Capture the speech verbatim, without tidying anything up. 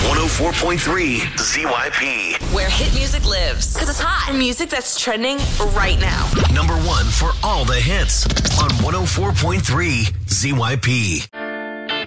one oh four point three Z Y P. Where hit music lives. Because it's hot. And music that's trending right now. Number one for all the hits on one oh four point three Z Y P.